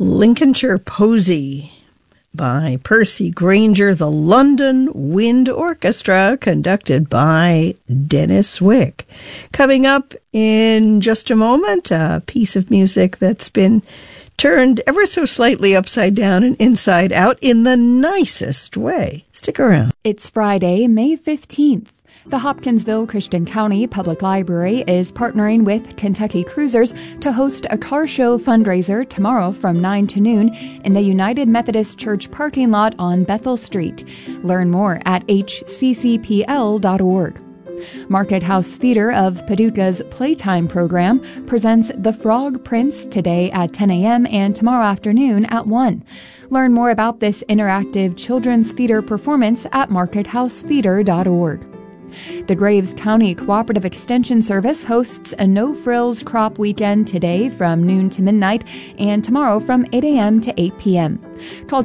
Lincolnshire Posy by Percy Granger, the London Wind Orchestra, conducted by Dennis Wick. Coming up in just a moment, a piece of music that's been turned ever so slightly upside down and inside out in the nicest way. Stick around. It's Friday, May 15th. The Hopkinsville Christian County Public Library is partnering with Kentucky Cruisers to host a car show fundraiser tomorrow from 9 to noon in the United Methodist Church parking lot on Bethel Street. Learn more at hccpl.org. Market House Theater of Paducah's Playtime program presents The Frog Prince today at 10 a.m. and tomorrow afternoon at 1. Learn more about this interactive children's theater performance at markethousetheater.org. The Graves County Cooperative Extension Service hosts a no-frills crop weekend today from noon to midnight and tomorrow from 8 a.m. to 8 p.m. Call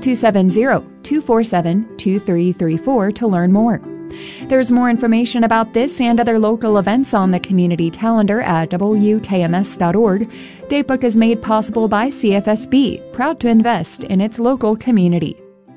270-247-2334 to learn more. There's more information about this and other local events on the community calendar at wkms.org. Datebook is made possible by CFSB, proud to invest in its local community.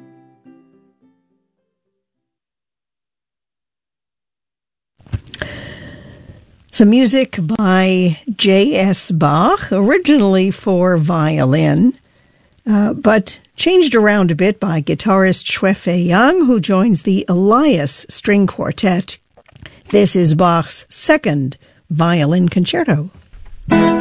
Some music by J.S. Bach, originally for violin, but changed around a bit by guitarist Shui-Fei Yang, who joins the Elias String Quartet. This is Bach's second violin concerto.